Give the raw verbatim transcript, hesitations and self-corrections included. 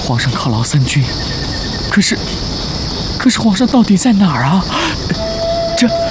皇上犒劳三军，可是，可是皇上到底在哪儿啊？这。